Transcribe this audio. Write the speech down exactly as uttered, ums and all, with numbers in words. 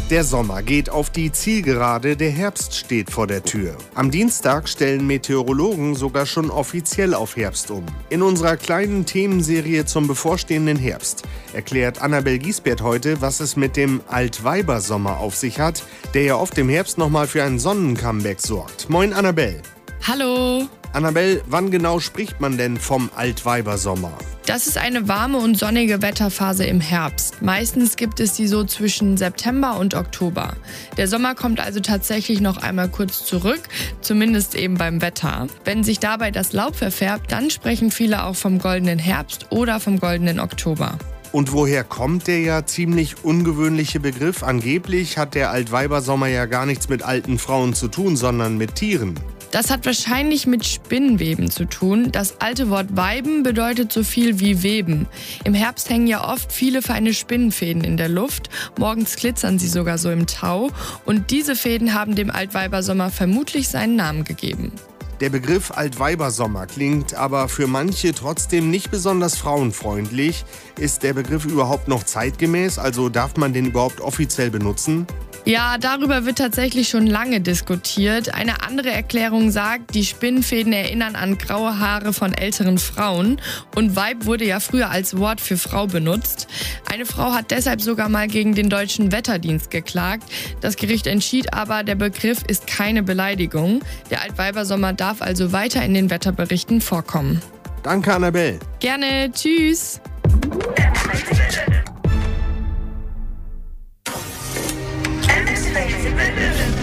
Der Sommer geht auf die Zielgerade, der Herbst steht vor der Tür. Am Dienstag stellen Meteorologen sogar schon offiziell auf Herbst um. In unserer kleinen Themenserie zum bevorstehenden Herbst erklärt Annabel Giesbert heute, was es mit dem Altweibersommer auf sich hat, der ja oft im Herbst nochmal für ein Sonnencomeback sorgt. Moin Annabel. Hallo. Annabel, wann genau spricht man denn vom Altweibersommer? Das ist eine warme und sonnige Wetterphase im Herbst. Meistens gibt es sie so zwischen September und Oktober. Der Sommer kommt also tatsächlich noch einmal kurz zurück, zumindest eben beim Wetter. Wenn sich dabei das Laub verfärbt, dann sprechen viele auch vom goldenen Herbst oder vom goldenen Oktober. Und woher kommt der ja ziemlich ungewöhnliche Begriff? Angeblich hat der Altweibersommer ja gar nichts mit alten Frauen zu tun, sondern mit Tieren. Das hat wahrscheinlich mit Spinnweben zu tun. Das alte Wort Weiben bedeutet so viel wie Weben. Im Herbst hängen ja oft viele feine Spinnenfäden in der Luft. Morgens glitzern sie sogar so im Tau. Und diese Fäden haben dem Altweibersommer vermutlich seinen Namen gegeben. Der Begriff Altweibersommer klingt aber für manche trotzdem nicht besonders frauenfreundlich. Ist der Begriff überhaupt noch zeitgemäß? Also darf man den überhaupt offiziell benutzen? Ja, darüber wird tatsächlich schon lange diskutiert. Eine andere Erklärung sagt, die Spinnenfäden erinnern an graue Haare von älteren Frauen. Und Weib wurde ja früher als Wort für Frau benutzt. Eine Frau hat deshalb sogar mal gegen den Deutschen Wetterdienst geklagt. Das Gericht entschied aber, der Begriff ist keine Beleidigung. Der Altweibersommer darf also weiter in den Wetterberichten vorkommen. Danke, Annabel. Gerne, tschüss.